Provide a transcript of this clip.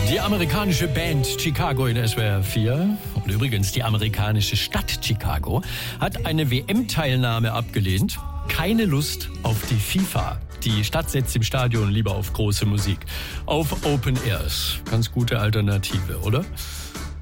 Die amerikanische Band Chicago in SWR 4 und übrigens die amerikanische Stadt Chicago hat eine WM-Teilnahme abgelehnt. Keine Lust auf die FIFA. Die Stadt setzt im Stadion lieber auf große Musik. Auf Open Airs. Ganz gute Alternative, oder?